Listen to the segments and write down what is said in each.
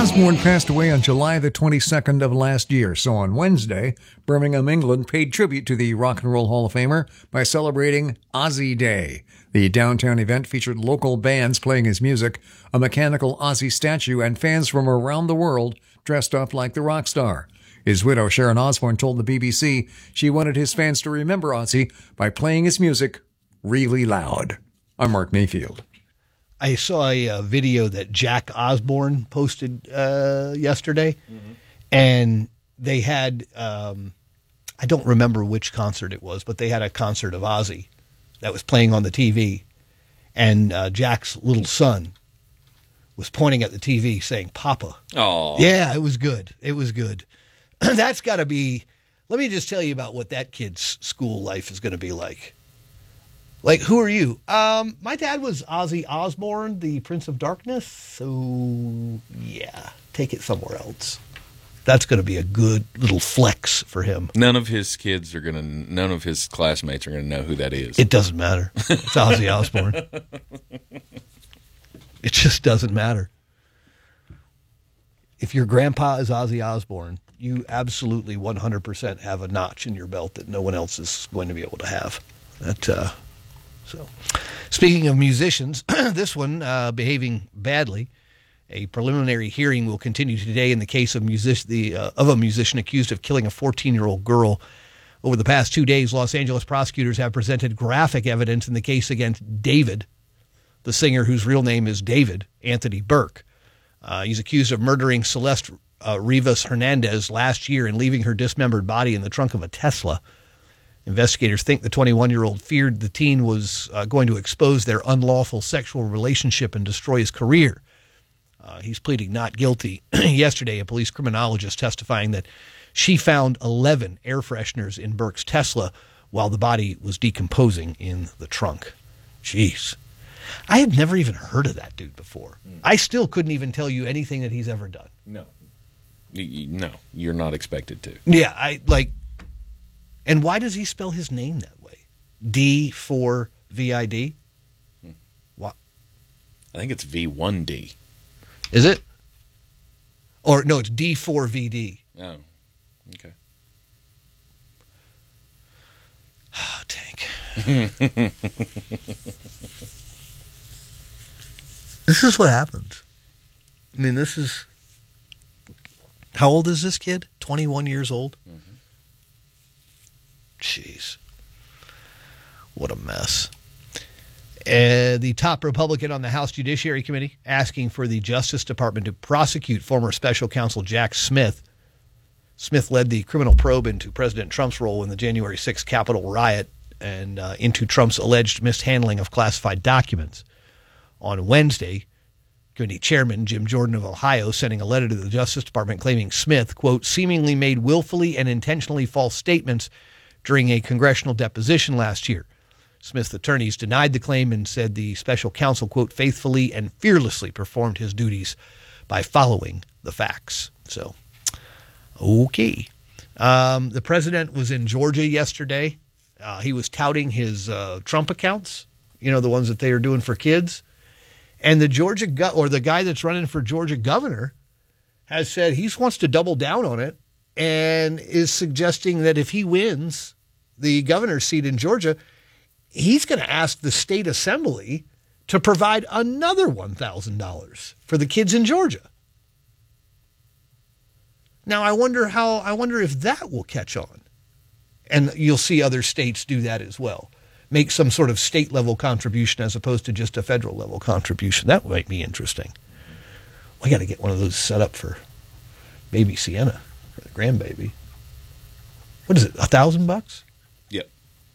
Osbourne passed away on July the 22nd of last year, so on Wednesday, Birmingham, England paid tribute to the Rock and Roll Hall of Famer by celebrating Ozzy Day. The downtown event featured local bands playing his music, a mechanical Ozzy statue, and fans from around the world dressed up like the rock star. His widow, Sharon Osbourne, told the BBC she wanted his fans to remember Ozzy by playing his music really loud. I'm Mark Mayfield. I saw a video that Jack Osbourne posted yesterday, and they had, I don't remember which concert it was, but they had a concert of Ozzy that was playing on the TV, and Jack's little son was pointing at the TV saying, "Papa." Oh, yeah, it was good. It was good. That's got to be, let me just tell you about what that kid's school life is going to be like. Like, who are you? My dad was Ozzy Osbourne, the Prince of Darkness. So, yeah, take it somewhere else. That's going to be a good little flex for him. none of his classmates are going to know who that is. It doesn't matter. It's Ozzy Osbourne. It just doesn't matter. If your grandpa is Ozzy Osbourne, you absolutely 100% have a notch in your belt that no one else is going to be able to have. So, speaking of musicians, this one behaving badly. A preliminary hearing will continue today in the case of a musician accused of killing a 14-year-old girl. Over the past 2 days, Los Angeles prosecutors have presented graphic evidence in the case against David, the singer whose real name is David Anthony Burke. He's accused of murdering Celeste Rivas Hernandez last year and leaving her dismembered body in the trunk of a Tesla. Investigators think the 21-year-old feared the teen was going to expose their unlawful sexual relationship and destroy his career. He's pleading not guilty. Yesterday, a police criminologist testifying that she found 11 air fresheners in Burke's Tesla while the body was decomposing in the trunk. Jeez. I had never even heard of that dude before. I still couldn't even tell you anything that he's ever done. No, you're not expected to. Yeah, and why does he spell his name that way? D4VID? What? I think it's V1D. Is it? Or no, it's D4VD. Oh, okay. Oh, Tank. This is what happens. I mean, this is... How old is this kid? 21 years old? Mm-hmm. Jeez. What a mess. The top Republican on the House Judiciary Committee asking for the Justice Department to prosecute former special counsel Jack Smith. Smith led the criminal probe into President Trump's role in the January 6th Capitol riot and into Trump's alleged mishandling of classified documents. On Wednesday, Committee Chairman Jim Jordan of Ohio sending a letter to the Justice Department claiming Smith, quote, seemingly made willfully and intentionally false statements during a congressional deposition last year. Smith's attorneys denied the claim and said the special counsel, quote, faithfully and fearlessly performed his duties by following the facts. So, okay. The president was in Georgia yesterday. He was touting his Trump accounts, the ones that they are doing for kids. And the the guy that's running for Georgia governor has said he wants to double down on it and is suggesting that if he wins the governor's seat in Georgia, he's going to ask the state assembly to provide another $1,000 for the kids in Georgia. Now, I wonder if that will catch on. And you'll see other states do that as well. Make some sort of state-level contribution as opposed to just a federal-level contribution. That might be interesting. We got to get one of those set up for baby Sienna, for the grandbaby. What is it, $1,000? Yep.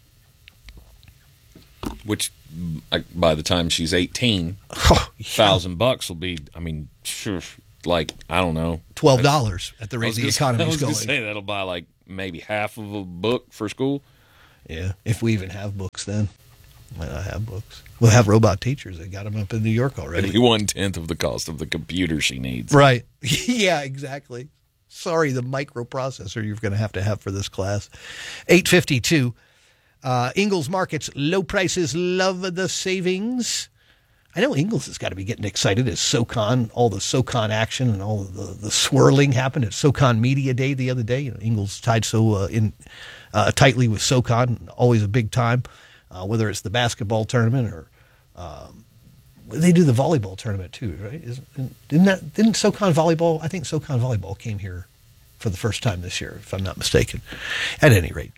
Which, by the time she's 18, $1,000 will be, sure, I don't know. $12 at the rate the economy's going. I was going to say that'll buy maybe half of a book for school. Yeah, if we even have books then. Might not have books. We'll have robot teachers. They got them up in New York already. It'll be 1/10 of the cost of the computer she needs. Right. Yeah, exactly. Sorry, the microprocessor you're going to have for this class. 8:52. Ingalls Markets, low prices, love the savings. I know Ingles has got to be getting excited as SoCon, all the SoCon action and all the swirling happened at SoCon Media Day the other day. Ingles tied so tightly with SoCon, always a big time, whether it's the basketball tournament or they do the volleyball tournament too, right? Didn't SoCon volleyball? I think SoCon volleyball came here for the first time this year, if I'm not mistaken. At any rate,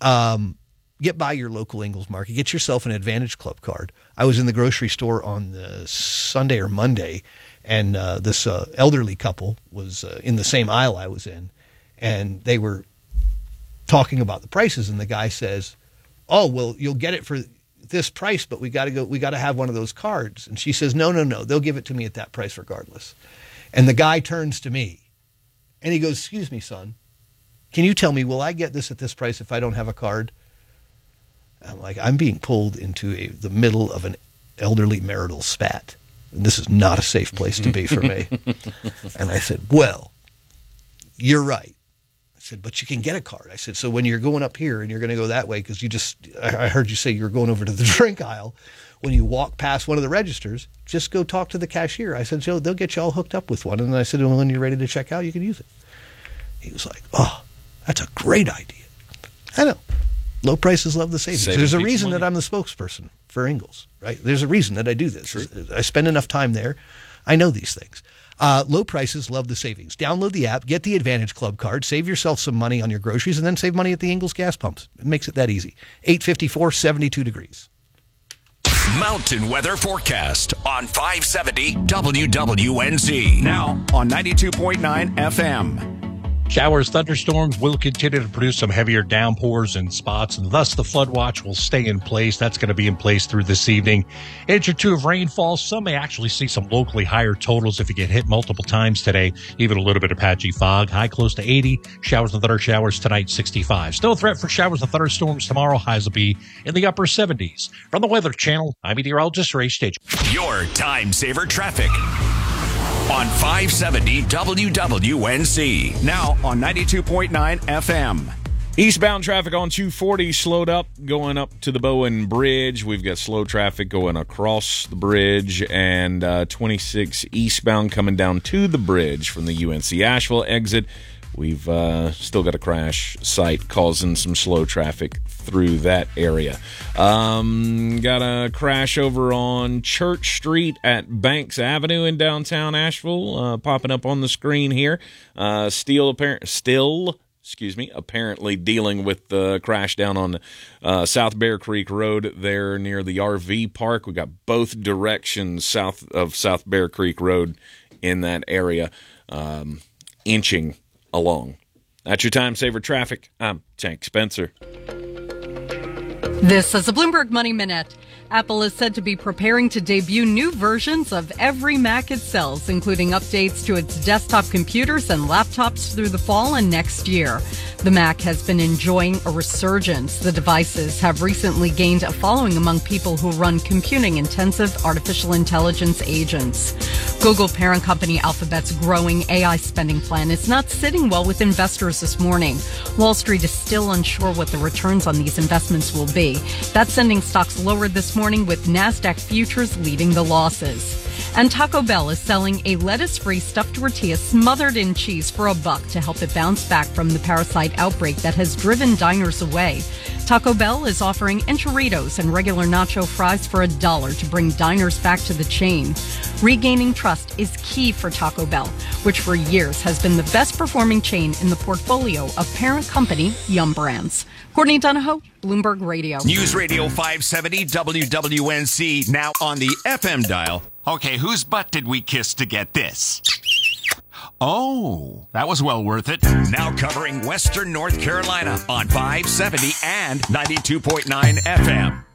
get by your local Ingles Market. Get yourself an Advantage Club card. I was in the grocery store on Sunday or Monday, and this elderly couple was in the same aisle I was in, and they were talking about the prices, and the guy says, "Oh, well, you'll get it for this price, but we got to have one of those cards." And she says, no, they'll give it to me at that price regardless. And the guy turns to me and he goes, "Excuse me, son, can you tell me, will I get this at this price if I don't have a card?" I'm like, I'm being pulled into the middle of an elderly marital spat. And this is not a safe place to be for me. And I said, "Well, you're right." I said, "But you can get a card." I said, "So when you're going up here and you're going to go that way, because I heard you say you're going over to the drink aisle, when you walk past one of the registers, just go talk to the cashier." I said, "Joe, they'll get you all hooked up with one." And I said, "Well, when you're ready to check out, you can use it." He was like, "Oh, that's a great idea." I know. Low prices love the savings. There's a reason that I'm the spokesperson for Ingles, right? There's a reason that I do this. True. I spend enough time there. I know these things. Low prices love the savings. Download the app, get the Advantage Club card, save yourself some money on your groceries, and then save money at the Ingles gas pumps. It makes it that easy. 854, 72 degrees. Mountain weather forecast on 570 WWNZ. Now on 92.9 FM. Showers, thunderstorms will continue to produce some heavier downpours in spots, and thus the flood watch will stay in place. That's going to be in place through this evening. Inch or two of rainfall. Some may actually see some locally higher totals if you get hit multiple times today. Even a little bit of patchy fog. High close to 80. Showers and thunder showers tonight, 65. Still a threat for showers and thunderstorms tomorrow. Highs will be in the upper 70s. From the Weather Channel, I'm meteorologist Ray Stage. Your time saver traffic on 570 WWNZ. Now on 92.9 FM. Eastbound traffic on 240 slowed up going up to the Bowen Bridge. We've got slow traffic going across the bridge, and 26 eastbound coming down to the bridge from the UNC Asheville exit. We've still got a crash site causing some slow traffic through that area. Got a crash over on Church Street at Banks Avenue in downtown Asheville, popping up on the screen here. Still apparently dealing with the crash down on South Bear Creek Road there near the RV park. We got both directions south of South Bear Creek Road in that area, inching along. That's your time saver traffic. I'm Tank Spencer. This is a Bloomberg Money Minute. Apple is said to be preparing to debut new versions of every Mac it sells, including updates to its desktop computers and laptops through the fall and next year. The Mac has been enjoying a resurgence. The devices have recently gained a following among people who run computing-intensive artificial intelligence agents. Google parent company Alphabet's growing AI spending plan is not sitting well with investors this morning. Wall Street is still unsure what the returns on these investments will be. That's sending stocks lower this morning, with NASDAQ futures leading the losses. And Taco Bell is selling a lettuce-free stuffed tortilla smothered in cheese for $1 to help it bounce back from the parasite outbreak that has driven diners away. Taco Bell is offering enchiladas and regular nacho fries for $1 to bring diners back to the chain. Regaining trust is key for Taco Bell, which for years has been the best performing chain in the portfolio of parent company Yum Brands. Courtney Donahoe, Bloomberg Radio. News Radio 570 WWNC, now on the FM dial. Okay, whose butt did we kiss to get this? Oh, that was well worth it. Now covering Western North Carolina on 570 and 92.9 FM.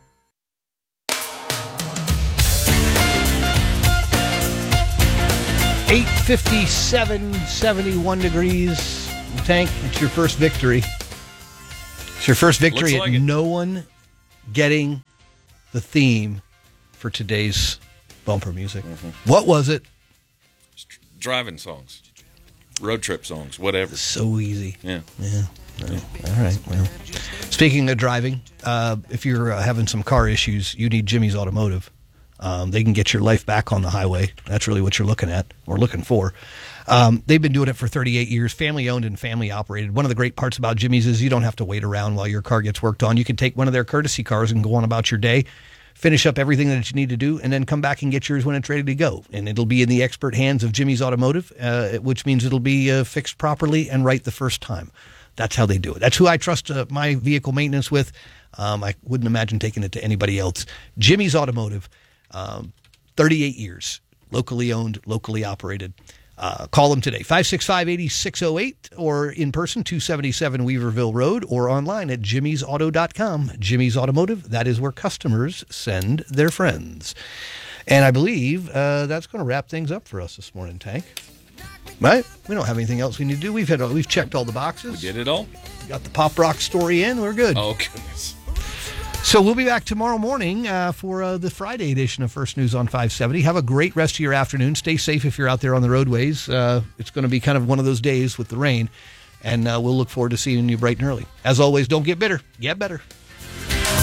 $857, 71 degrees. Tank, it's your first victory. It's your first victory at no one getting the theme for today's bumper music. Mm-hmm. What was it? Driving songs, road trip songs, whatever. So easy. Yeah. All right. Well, speaking of driving, if you're having some car issues, you need Jimmy's Automotive. They can get your life back on the highway. That's really what you're looking at or looking for. They've been doing it for 38 years, family-owned and family-operated. One of the great parts about Jimmy's is you don't have to wait around while your car gets worked on. You can take one of their courtesy cars and go on about your day, finish up everything that you need to do, and then come back and get yours when it's ready to go. And it'll be in the expert hands of Jimmy's Automotive, which means it'll be fixed properly and right the first time. That's how they do it. That's who I trust my vehicle maintenance with. I wouldn't imagine taking it to anybody else. Jimmy's Automotive, 38 years, locally owned, locally operated. Call them today, 565-8608, or in person, 277 Weaverville Road, or online at jimmysauto.com. Jimmy's Automotive, that is where customers send their friends. And I believe that's going to wrap things up for us this morning, Tank. Right? We don't have anything else we need to do. We've checked all the boxes. We did it all. Got the Pop Rock story in. We're good. Oh, goodness. So we'll be back tomorrow morning for the Friday edition of First News on 570. Have a great rest of your afternoon. Stay safe if you're out there on the roadways. It's going to be kind of one of those days with the rain, and we'll look forward to seeing you bright and early. As always, don't get bitter. Get better.